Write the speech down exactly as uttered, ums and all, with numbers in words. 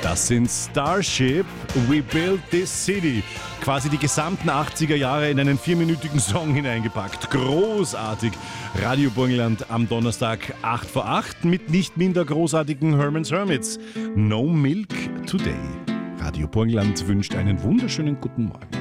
Das sind Starship, We Built This City. Quasi die gesamten achtziger Jahre in einen vierminütigen Song hineingepackt. Großartig. Radio Burgenland am Donnerstag acht vor acht mit nicht minder großartigen Herman's Hermits. No Milk Today. Radio Burgenland wünscht einen wunderschönen guten Morgen.